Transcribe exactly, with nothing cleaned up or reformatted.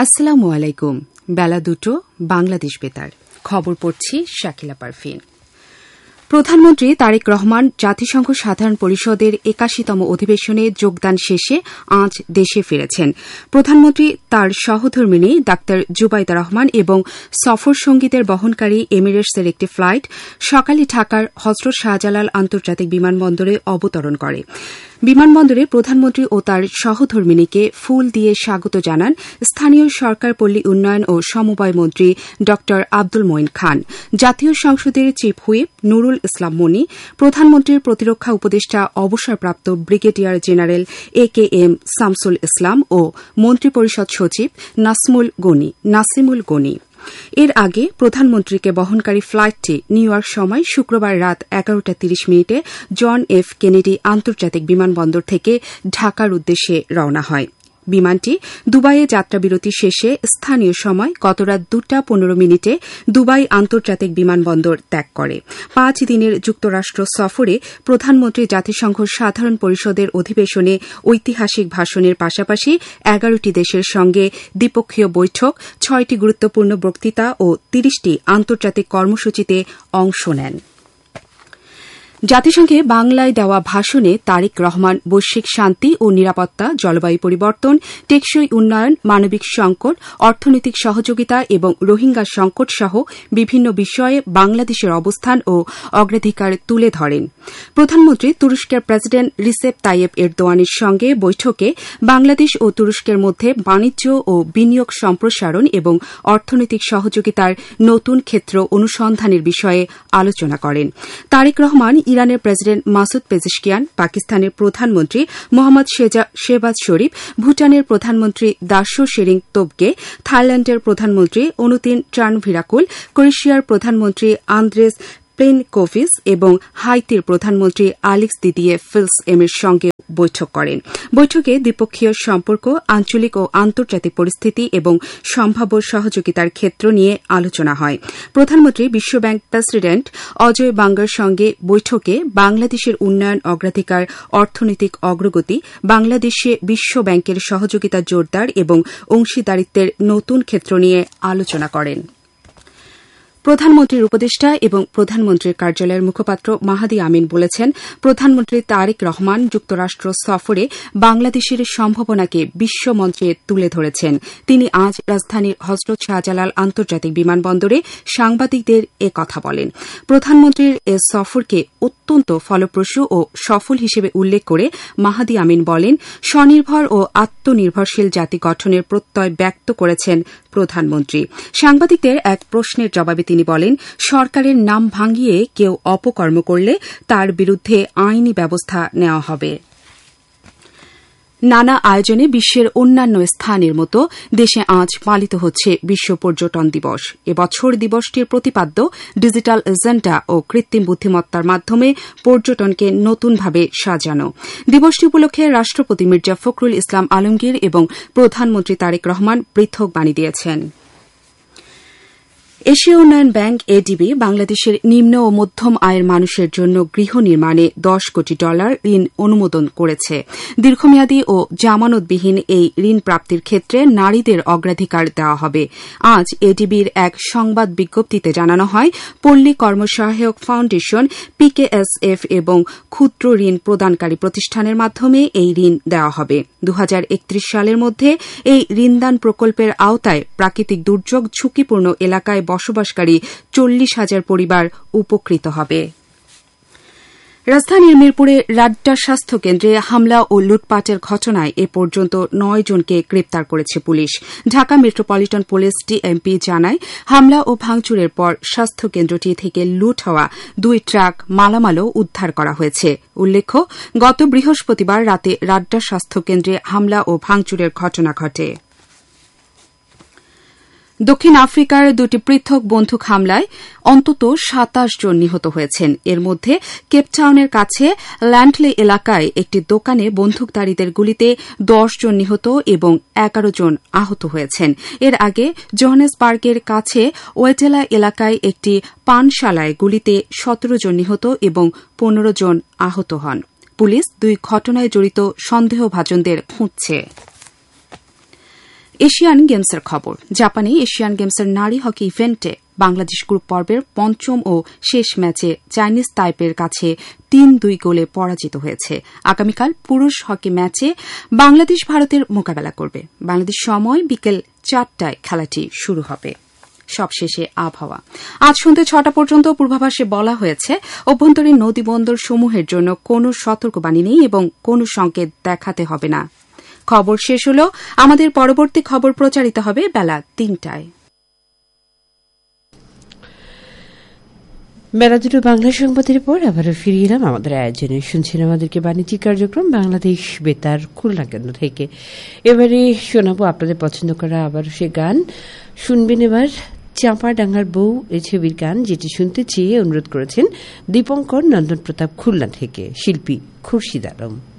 আসসালামু আলাইকুম। বেলা দুটো, বাংলাদেশ বেতার খবর পড়ছি শাকিলা পারফিন। প্রধানমন্ত্রী তারেক রহমান জাতিসংঘ সাধারণ পরিষদের একাশিতম অধিবেশনে যোগদান শেষে আজ দেশে ফিরেছেন। প্রধানমন্ত্রী তার সহধর্মিণী ডাক্তার জুবাইদা রহমান এবং সফর সঙ্গীদের বহনকারী এমিরেটসের একটি ফ্লাইট সকালে ঢাকার হযরত শাহজালাল আন্তর্জাতিক বিমানবন্দরে অবতরণ করে। বিমানবন্দরে প্রধানমন্ত্রী ও তার সহধর্মিণীকে ফুল দিয়ে স্বাগত জানান স্থানীয় সরকার পল্লী উন্নয়ন ও সমবায় মন্ত্রী ড আব্দুল মঈন খান, জাতীয় সংসদের চিফ হুইপ নুরুল ইসলাম মনি, প্রধানমন্ত্রীর প্রতিরক্ষা উপদেষ্টা অবসরপ্রাপ্ত ব্রিগেডিয়ার জেনারেল এ কে এম শামসুল ইসলাম ও মন্ত্রিপরিষদ সচিব নাসমুল গনি নাসিমুল গনি। এর আগে প্রধানমন্ত্রীকে বহনকারী ফ্লাইটটি নিউ ইয়র্ক সময় শুক্রবার রাত এগারোটা তিরিশ মিনিটে জন এফ কেনেডি আন্তর্জাতিক বিমানবন্দর থেকে ঢাকার উদ্দেশ্যে রওনা হয়। বিমানটি দুবাইয়ে যাত্রাবিরতি শেষে স্থানীয় সময় গতরাত দুটা পনেরো মিনিটে দুবাই আন্তর্জাতিক বিমানবন্দর ত্যাগ করে। পাঁচ দিনের যুক্তরাষ্ট্র সফরে প্রধানমন্ত্রী জাতিসংঘ সাধারণ পরিষদের অধিবেশনে ঐতিহাসিক ভাষণের পাশাপাশি এগারোটি দেশের সঙ্গে দ্বিপক্ষীয় বৈঠক, ছয়টি গুরুত্বপূর্ণ বক্তৃতা ও তিরিশটি আন্তর্জাতিক কর্মসূচিতে অংশ নেন। জাতিসংঘে বাংলায় দেওয়া ভাষণে তারেক রহমান বৈশ্বিক শান্তি ও নিরাপত্তা, জলবায়ু পরিবর্তন, টেকসই উন্নয়ন, মানবিক সংকট, অর্থনৈতিক সহযোগিতা এবং রোহিঙ্গা সংকট সহ বিভিন্ন বিষয়ে বাংলাদেশের অবস্থান ও অগ্রাধিকার তুলে ধরেন। প্রধানমন্ত্রী তুরস্কের প্রেসিডেন্ট রিসেপ তাইয়েপ এরদোয়ানের সঙ্গে বৈঠকে বাংলাদেশ ও তুরস্কের মধ্যে বাণিজ্য ও বিনিয়োগ সম্প্রসারণ এবং অর্থনৈতিক সহযোগিতার নতুন ক্ষেত্র অনুসন্ধানের বিষয়ে আলোচনা করেন। তারেক রহমান ইরানের প্রেসিডেন্ট মাসুদ পেজেশকিয়ান, পাকিস্তানের প্রধানমন্ত্রী মোহাম্মদ শেহবাজ শরীফ, ভুটানের প্রধানমন্ত্রী দাশো শেরিং তোবগে, থাইল্যান্ডের প্রধানমন্ত্রী অনুতিন চানভিরাকুল, ক্রোয়েশিয়ার প্রধানমন্ত্রী আন্দ্রেস প্লেনকোভিচ এবং হাইতির প্রধানমন্ত্রী আলেক্স দিদিয়ে ফিলস এমের সঙ্গে বৈঠক করেন। বৈঠকে দ্বিপক্ষীয় সম্পর্ক, আঞ্চলিক ও আন্তর্জাতিক পরিস্থিতি এবং সম্ভাব্য সহযোগিতার ক্ষেত্র নিয়ে আলোচনা হয়। প্রধানমন্ত্রী বিশ্বব্যাংক প্রেসিডেন্ট অজয় বাঙ্গার সঙ্গে বৈঠকে বাংলাদেশের উন্নয়ন অগ্রাধিকার, অর্থনৈতিক অগ্রগতি, বাংলাদেশে বিশ্বব্যাংকের সহযোগিতা জোরদার এবং অংশীদারিত্বের নতুন ক্ষেত্র নিয়ে আলোচনা করেন। প্রধানমন্ত্রীর উপদেষ্টা এবং প্রধানমন্ত্রীর কার্যালয়ের মুখপাত্র মাহাদি আমিন বলেছেন, প্রধানমন্ত্রী তারেক রহমান যুক্তরাষ্ট্র সফরে বাংলাদেশের সম্ভাবনাকে বিশ্বমঞ্চে তুলে ধরেছেন। তিনি আজ রাজধানীর হযরত শাহজালাল আন্তর্জাতিক বিমানবন্দরে সাংবাদিকদের এ কথা বলেন। প্রধানমন্ত্রীর এ সফরকে অত্যন্ত ফলপ্রসূ ও সফল হিসেবে উল্লেখ করে মাহাদি আমিন বলেন, স্বনির্ভর ও আত্মনির্ভরশীল জাতি গঠনের প্রত্যয় ব্যক্ত করেছেন প্রধানমন্ত্রী। সাংবাদিকদের এক প্রশ্নের জবাবে তিনি বলেন, সরকারের নাম ভাঙিয়ে কেউ অপকর্ম করলে তার বিরুদ্ধে আইনি ব্যবস্থা নেওয়া হবে। নানা আয়োজনে বিশ্বের অন্যান্য স্থানের মতো দেশে আজ পালিত হচ্ছে বিশ্ব পর্যটন দিবস। এবছর দিবসটির প্রতিপাদ্য ডিজিটাল এজেন্ডা ও কৃত্রিম বুদ্ধিমত্তার মাধ্যমে পর্যটনকে নতুনভাবে সাজানো। দিবসটি উপলক্ষে রাষ্ট্রপতি মির্জা ফখরুল ইসলাম আলমগীর এবং প্রধানমন্ত্রী তারেক রহমান পৃথক বাণী দিয়েছেন। এশীয় উন্নয়ন ব্যাংক এডিবি বাংলাদেশের নিম্ন ও মধ্যম আয়ের মানুষের জন্য গৃহ নির্মাণে দশ কোটি ডলার ঋণ অনুমোদন করেছে। দীর্ঘমেয়াদী ও জামানতবিহীন এই ঋণ প্রাপ্তির ক্ষেত্রে নারীদের অগ্রাধিকার দেওয়া হবে। আজ এডিবির এক সংবাদ বিজ্ঞপ্তিতে জানানো হয়, পল্লী কর্মসহায়ক ফাউন্ডেশন, পিকেএসএফ এবং ক্ষুদ্র ঋণ প্রদানকারী প্রতিষ্ঠানের মাধ্যমে এই ঋণ দেওয়া হবে। দু হাজার একত্রিশ সালের মধ্যে এই ঋণদান প্রকল্পের আওতায় প্রাকৃতিক দুর্যোগ ঝুঁকিপূর্ণ এলাকায় বসবাসকারী চল্লিশ হাজার পরিবার উপকৃত হবে। রাজধানীর মিরপুরে রাড্ডা স্বাস্থ্য কেন্দ্রে হামলা ও লুটপাটের ঘটনায় এ পর্যন্ত নয় জনকে গ্রেপ্তার করেছে police. Dhaka metropolitan police DMP জানায়, হামলা ও ভাঙচুরের পর স্বাস্থ্য কেন্দ্রটি থেকে লুট হওয়া দুই ট্রাক মালামালও উদ্ধার করা হয়েছে। উল্লেখ্য, গত বৃহস্পতিবার রাতে রাড্ডা স্বাস্থ্য কেন্দ্রে হামলা ও ভাঙচুরের ঘটনা ঘটে। দক্ষিণ আফ্রিকার দুটি পৃথক বন্দুক হামলায় অন্তত সাতাশ জন নিহত হয়েছেন। এর মধ্যে কেপটাউনের কাছে ল্যান্ডলে এলাকায় একটি দোকানে বন্দুকধারীদের গুলিতে দশ জন নিহত এবং এগারো জন আহত হয়েছেন। এর আগে জোহানেসবার্গের কাছে ওয়েটেলা এলাকায় একটি পানশালায় গুলিতে সতেরো জন নিহত এবং পনেরো জন আহত হন। পুলিশ দুই ঘটনায় জড়িত সন্দেহভাজনদের খুঁজছে। এশিয়ান গেমসের খবর। জাপানে এশিয়ান গেমসের নারী হকি ইভেন্টে বাংলাদেশ গ্রুপ পর্বের পঞ্চম ও শেষ ম্যাচে চাইনিজ তাইপের কাছে তিন দুই গোলে পরাজিত হয়েছে। আগামীকাল পুরুষ হকি ম্যাচে বাংলাদেশ ভারতের মোকাবেলা করবে। বাংলাদেশ সময় বিকেল চারটায় খেলাটি শুরু হবে। সবশেষে আবহাওয়া। আজ সন্ধ্যে ছটা পর্যন্ত পূর্বাভাসে বলা হয়েছে অভ্যন্তরীণ নদীবন্দর সমূহের জন্য কোনো সতর্কবাণী নেই এবং কোনো সংকেত দেখাতে হবে না। খবর শেষ হল। আমাদের পরবর্তী খবর প্রচারিত হবে বেলা তিনটায়। বেলা দুটো বাংলা সংবাদের পর আবারও ফিরে এলাম আমাদের আয়োজনে। শুনছিলাম আমাদেরকে বাণিজ্যিক কার্যক্রম বাংলাদেশ বেতার খুলনা কেন্দ্র থেকে। এবারে শোনাবো আপনাদের পছন্দ করা আবার সে গান। শুনবেন এবার চাঁপা ডাঙ্গার বউ এ ছবির গান, যেটি শুনতে চেয়ে অনুরোধ করেছেন দীপঙ্কর নন্দন প্রতাপ খুলনা থেকে শিল্পী খুরশিদ আলম।